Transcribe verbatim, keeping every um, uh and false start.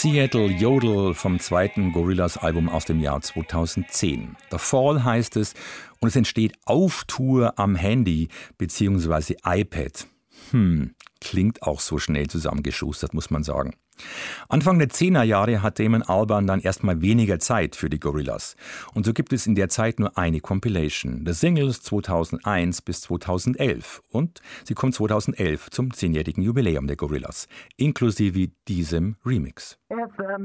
Seattle Yodel vom zweiten Gorillaz-Album aus dem Jahr zweitausendzehn. The Fall heißt es und es entsteht auf Tour am Handy bzw. iPad. Hm, klingt auch so schnell zusammengeschustert, muss man sagen. Anfang der Zehnerjahre hat Damon Albarn dann erstmal weniger Zeit für die Gorillaz. Und so gibt es in der Zeit nur eine Compilation, The Singles zweitausendeins bis zweitausendelf. Und sie kommt zweitausendelf zum zehnjährigen Jubiläum der Gorillaz, inklusive diesem Remix.